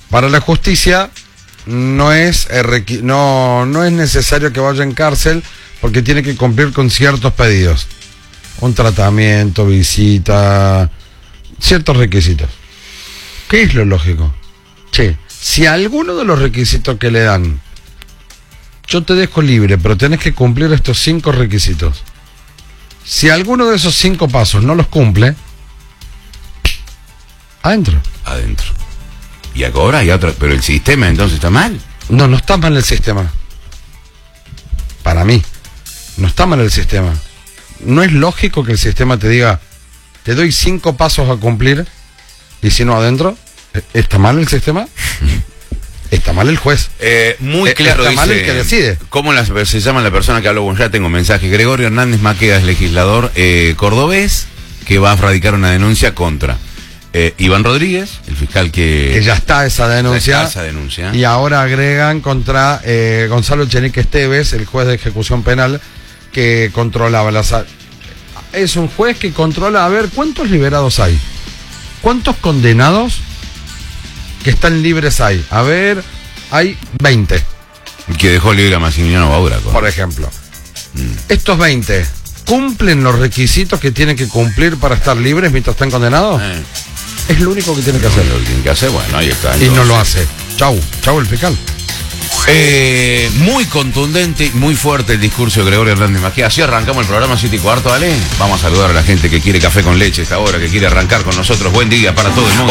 Para la justicia no es necesario que vaya en cárcel porque tiene que cumplir con ciertos pedidos. Un tratamiento, visita, ciertos requisitos. ¿Qué es lo lógico? Che, si alguno de los requisitos que le dan, yo te dejo libre, pero tenés que cumplir estos 5 requisitos. Si alguno de esos 5 pasos no los cumple, adentro. Y ahora hay otro, pero el sistema entonces está mal. No está mal el sistema. Para mí, no está mal el sistema. No es lógico que el sistema te diga, te doy 5 pasos a cumplir, y si no adentro, ¿está mal el sistema? Está mal el juez. Muy claro, está mal dice, el que decide. ¿Cómo se llama la persona que habló? Bueno, ya tengo mensaje. Gregorio Hernández Maqueda es legislador cordobés que va a radicar una denuncia contra Iván Rodríguez, el fiscal que ya está esa denuncia. Y ahora agregan contra Gonzalo Echenique Esteves, el juez de ejecución penal, que controlaba es un juez que controla, a ver, ¿cuántos liberados hay? ¿Cuántos condenados que están libres hay? A ver, hay 20. Que dejó libre a Maximiliano Baura, por ejemplo. Estos 20, ¿cumplen los requisitos que tienen que cumplir para estar libres mientras están condenados? Es lo único que tiene que hacer. Lo que tiene que hacer, bueno, ahí está. Entonces. Y no lo hace. Chau el fiscal. Muy contundente, muy fuerte el discurso de Gregorio Hernández Maqueda. Así arrancamos el programa 7:15, ¿vale? Vamos a saludar a la gente que quiere café con leche a esta hora, que quiere arrancar con nosotros. Buen día para todo el mundo.